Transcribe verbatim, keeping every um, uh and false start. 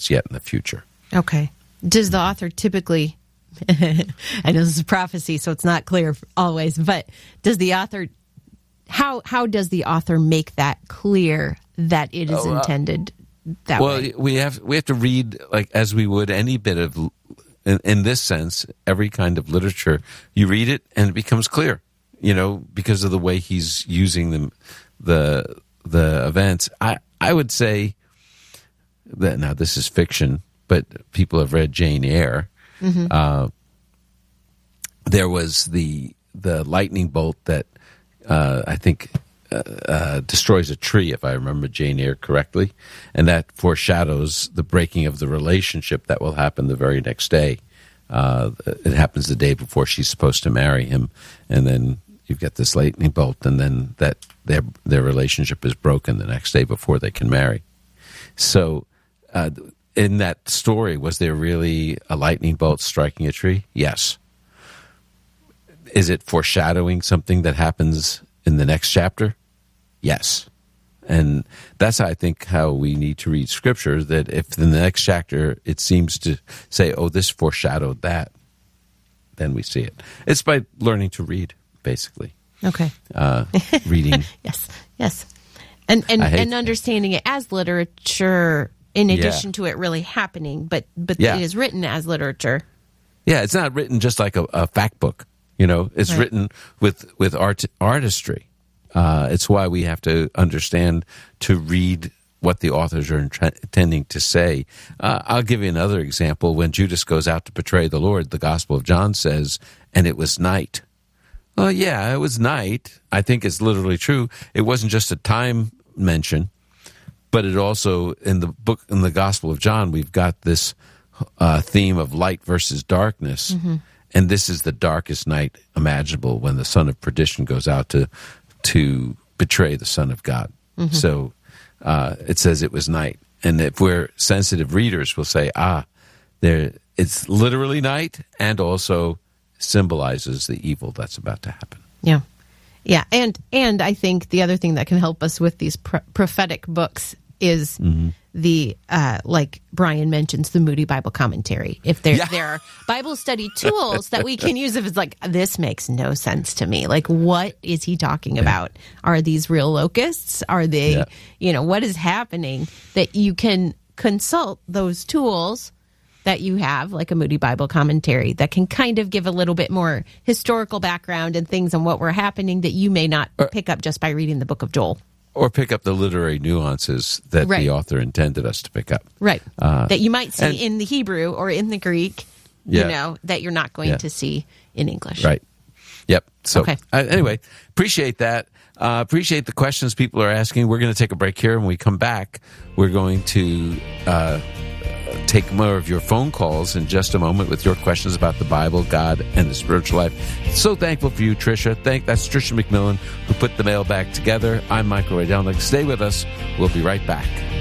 just yet in the future. Okay. Does the author typically, I know this is prophecy, so it's not clear always, but does the author, how how does the author make that clear that it is Oh, uh, intended that well, way? Well, we have we have to read like as we would any bit of, in, in this sense, every kind of literature. You read it and it becomes clear, you know, because of the way he's using them, the the events. I I would say that now this is fiction, but people have read Jane Eyre. Mm-hmm. Uh, there was the the lightning bolt that uh, I think uh, uh, destroys a tree, if I remember Jane Eyre correctly, and that foreshadows the breaking of the relationship that will happen the very next day. Uh, it happens the day before she's supposed to marry him, and then you've got this lightning bolt, and then that their their relationship is broken the next day before they can marry. So. Uh, in that story, was there really a lightning bolt striking a tree? Yes. Is it foreshadowing something that happens in the next chapter? Yes. And that's, I think, how we need to read Scripture, that if in the next chapter it seems to say, oh, this foreshadowed that, then we see it. It's by learning to read, basically. Okay. Uh, reading. Yes, yes. And, and, and understanding it as literature in addition yeah. to it really happening, but but yeah. it is written as literature. Yeah, it's not written just like a, a fact book. You know, it's right. written with with art artistry. Uh, it's why we have to understand to read what the authors are int- intending to say. Uh, I'll give you another example. When Judas goes out to betray the Lord, the Gospel of John says, "And it was night." Well, yeah, it was night. I think it's literally true. It wasn't just a time mention. But it also, in the book, in the Gospel of John, we've got this uh, theme of light versus darkness. Mm-hmm. And this is the darkest night imaginable when the son of perdition goes out to to betray the Son of God. Mm-hmm. So uh, it says it was night. And if we're sensitive readers, we'll say, ah, there, it's literally night and also symbolizes the evil that's about to happen. Yeah. Yeah, and and I think the other thing that can help us with these pro- prophetic books is mm-hmm. the, uh, like Brian mentions, the Moody Bible Commentary. If there, yeah. there are Bible study tools that we can use, if it's like, this makes no sense to me. Like, what is he talking yeah. about? Are these real locusts? Are they, yeah. you know, what is happening? That you can consult those tools that you have, like a Moody Bible Commentary, that can kind of give a little bit more historical background and things on what were happening that you may not or, pick up just by reading the book of Joel. Or pick up the literary nuances that right. the author intended us to pick up. Right. Uh, that you might see and, in the Hebrew or in the Greek, yeah. you know, that you're not going yeah. to see in English. Right. Yep. So okay. uh, anyway, appreciate that. Uh, appreciate the questions people are asking. We're going to take a break here. When we come back, we're going to... Uh, take more of your phone calls in just a moment with your questions about the Bible, God, and the spiritual life. So thankful for you, Tricia. Thank That's Tricia McMillan, who put the mailbag together. I'm Michael Rydelnik. Stay with us. We'll be right back.